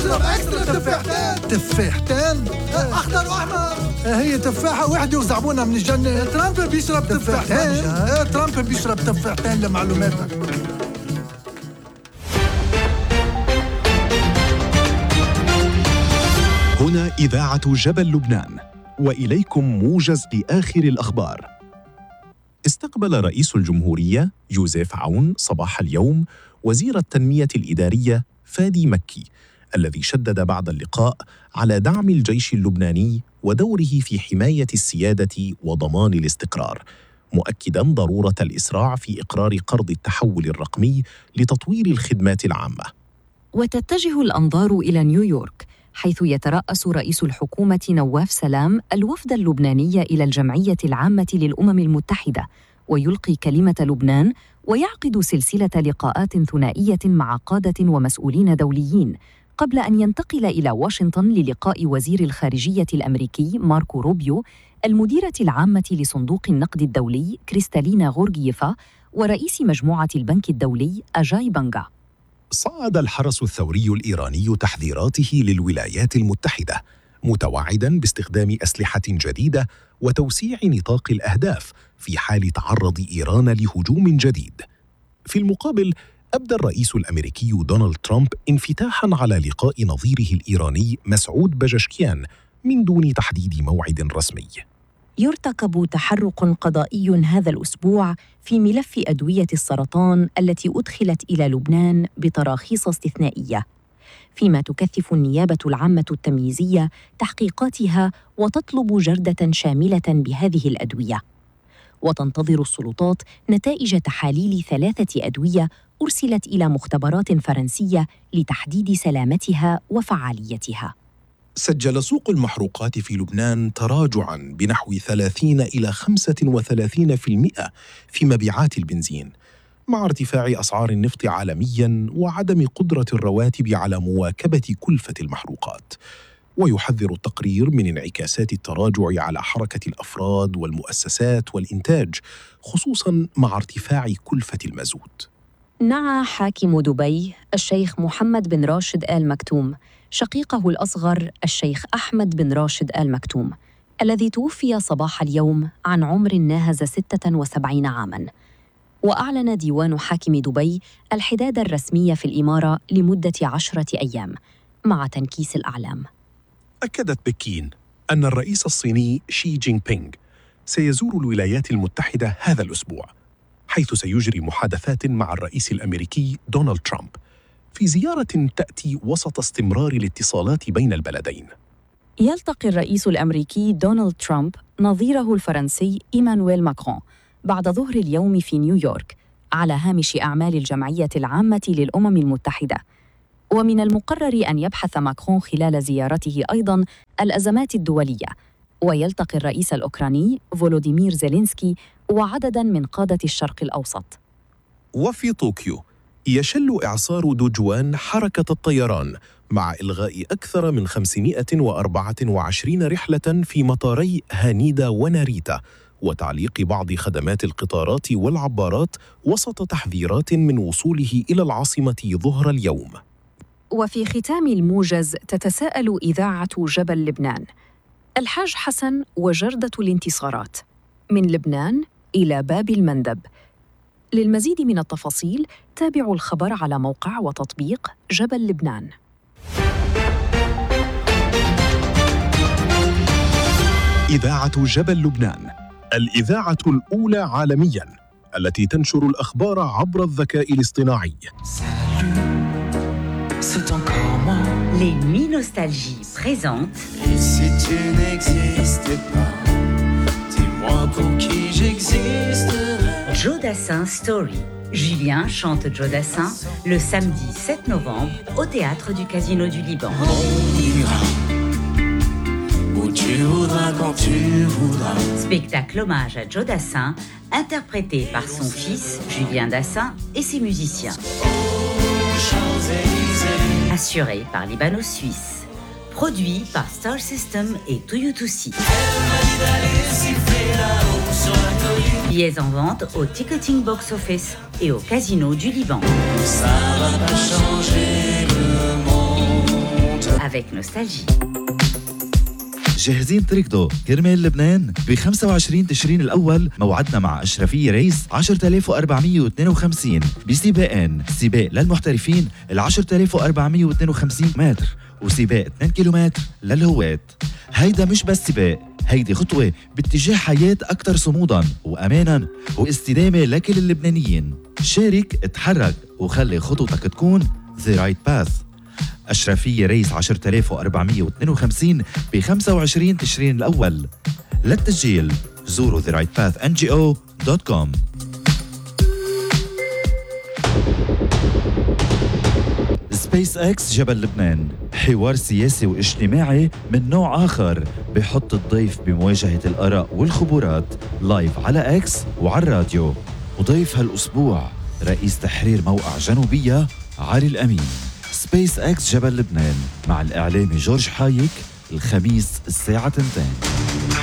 تفاحتين أخضر وأحمر. هي تفاحة واحدة وزعبونها من الجنة. ترامب بيشرب تفاحتين. ترامب بيشرب تفاحتين لمعلوماتك. هنا إذاعة جبل لبنان، وإليكم موجز لآخر الأخبار. استقبل رئيس الجمهورية يوزيف عون صباح اليوم وزير التنمية الإدارية فادي مكي، الذي شدد بعد اللقاء على دعم الجيش اللبناني ودوره في حماية السيادة وضمان الاستقرار، مؤكداً ضرورة الإسراع في إقرار قرض التحول الرقمي لتطوير الخدمات العامة. وتتجه الأنظار إلى نيويورك، حيث يترأس رئيس الحكومة نواف سلام الوفد اللبناني إلى الجمعية العامة للأمم المتحدة، ويلقي كلمة لبنان ويعقد سلسلة لقاءات ثنائية مع قادة ومسؤولين دوليين، قبل أن ينتقل إلى واشنطن للقاء وزير الخارجية الأمريكي ماركو روبيو، المديرة العامة لصندوق النقد الدولي كريستالينا غورغييفا، ورئيس مجموعة البنك الدولي أجاي بانغا. صعد الحرس الثوري الإيراني تحذيراته للولايات المتحدة، متوعداً باستخدام أسلحة جديدة وتوسيع نطاق الأهداف في حال تعرض إيران لهجوم جديد. في المقابل، أبدى الرئيس الأمريكي دونالد ترامب انفتاحاً على لقاء نظيره الإيراني مسعود بجشكيان من دون تحديد موعد رسمي. يرتقب تحرك قضائي هذا الأسبوع في ملف أدوية السرطان التي أدخلت إلى لبنان بتراخيص استثنائية، فيما تكثف النيابة العامة التمييزية تحقيقاتها وتطلب جردة شاملة بهذه الأدوية. وتنتظر السلطات نتائج تحاليل 3 أدوية أرسلت إلى مختبرات فرنسية لتحديد سلامتها وفعاليتها. سجل سوق المحروقات في لبنان تراجعاً بنحو 30 إلى 35% في مبيعات البنزين، مع ارتفاع أسعار النفط عالمياً وعدم قدرة الرواتب على مواكبة كلفة المحروقات. ويحذر التقرير من انعكاسات التراجع على حركة الأفراد والمؤسسات والإنتاج، خصوصاً مع ارتفاع كلفة المازوت. نعى حاكم دبي الشيخ محمد بن راشد آل مكتوم شقيقه الأصغر الشيخ أحمد بن راشد آل مكتوم، الذي توفي صباح اليوم عن عمر ناهز 76 عاماً. وأعلن ديوان حاكم دبي الحداد الرسمي في الإمارة لمدة 10 أيام مع تنكيس الأعلام. أكدت بكين أن الرئيس الصيني شي جين بينغ سيزور الولايات المتحدة هذا الأسبوع، حيث سيجري محادثات مع الرئيس الأمريكي دونالد ترامب، في زيارة تأتي وسط استمرار الاتصالات بين البلدين. يلتقي الرئيس الأمريكي دونالد ترامب نظيره الفرنسي إيمانويل ماكرون بعد ظهر اليوم في نيويورك على هامش أعمال الجمعية العامة للأمم المتحدة. ومن المقرر أن يبحث ماكرون خلال زيارته أيضاً الأزمات الدولية، ويلتقي الرئيس الأوكراني فولوديمير زيلينسكي وعدداً من قادة الشرق الأوسط. وفي طوكيو يشل إعصار دوجوان حركة الطيران، مع إلغاء أكثر من 524 رحلة في مطاري هانيدا وناريتا، وتعليق بعض خدمات القطارات والعبارات وسط تحذيرات من وصوله إلى العاصمة ظهر اليوم. وفي ختام الموجز تتساءل إذاعة جبل لبنان: الحاج حسن وجردة الانتصارات، من لبنان إلى باب المندب. للمزيد من التفاصيل تابعوا الخبر على موقع وتطبيق جبل لبنان. إذاعة جبل لبنان، الإذاعة الأولى عالمياً التي تنشر الأخبار عبر الذكاء الاصطناعي. Les Nuits Nostalgie présentent Et si tu n'existais pas, dis-moi pour qui j'existerais. Joe Dassin Story. Julien chante Joe Dassin le samedi 7 novembre au théâtre du Casino du Liban. On ira où tu voudras quand tu voudras. Spectacle hommage à Joe Dassin, interprété par son fils Julien Dassin et ses musiciens. Assuré par Libano-Suisse. Produit par Star System et Toyotosi. Billets en vente au Ticketing Box Office et au Casino du Liban. Ça va pas changer le monde. avec nostalgie. جاهزين تركضوا كرمال لبنان؟ ب 25 تشرين الأول موعدنا مع أشرفية ريس 10452 بسباقين، سباق للمحترفين ال 10452 متر وسباق 2 كيلومتر للهواة. هيدا مش بس سباق، هيدي خطوة باتجاه حياة أكثر صمودا وأمانا واستدامة لكل اللبنانيين. شارك، اتحرك وخلي خطوتك تكون The Right Path. أشرفية ريس 10452 ب 25 تشرين الأول. للتسجيل زوروا therightpathngo.com. سبيس اكس جبل لبنان، حوار سياسي واجتماعي من نوع آخر بحط الضيف بمواجهة الآراء والخبرات لايف على اكس وعلى الراديو. وضيف هالأسبوع رئيس تحرير موقع جنوبية علي الأمين. سبيس اكس جبل لبنان مع الإعلامي جورج حايك الخميس الساعة 2.